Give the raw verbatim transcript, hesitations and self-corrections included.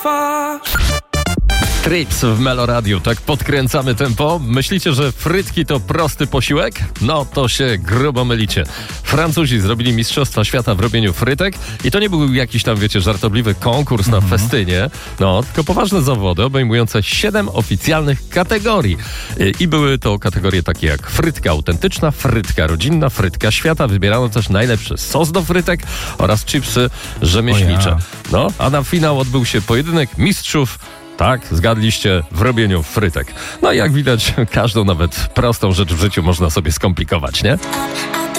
Trips w Meloradiu, tak podkręcamy tempo. Myślicie, że frytki to prosty posiłek? No to się grubo mylicie. Francuzi zrobili Mistrzostwa Świata w robieniu frytek i to nie był jakiś tam, wiecie, żartobliwy konkurs na Mhm. festynie, no, tylko poważne zawody obejmujące siedem oficjalnych kategorii. I- I były to kategorie takie jak frytka autentyczna, frytka rodzinna, frytka świata. Wybierano też najlepszy sos do frytek oraz chipsy rzemieślnicze. O ja. No, a na finał odbył się pojedynek mistrzów. Tak, zgadliście, w robieniu frytek. No i jak widać, każdą nawet prostą rzecz w życiu można sobie skomplikować, nie?